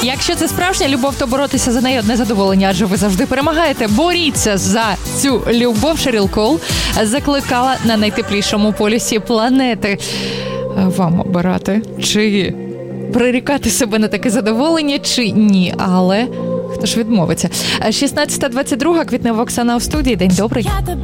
Якщо це справжня любов, то боротися за неї одне задоволення, адже ви завжди перемагаєте. Боріться за цю любов. Шеріл Коул закликала на найтеплішому полюсі планети. Вам обирати, чи прирікати себе на таке задоволення, чи ні, але хто ж відмовиться. 16:22, Квітнева Оксана в студії. День добрий.